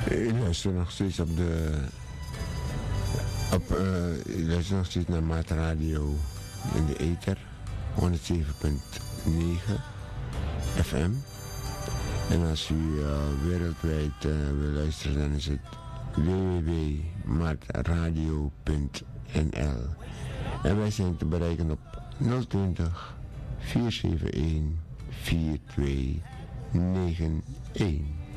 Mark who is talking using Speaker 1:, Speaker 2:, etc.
Speaker 1: U luistert nog steeds op de... u luistert nog steeds naar Maat Radio in de ether. 107.9 FM. En als u wereldwijd wil luisteren, dan is het www.maatradio.nl. En wij zijn te bereiken op 020 471 4291.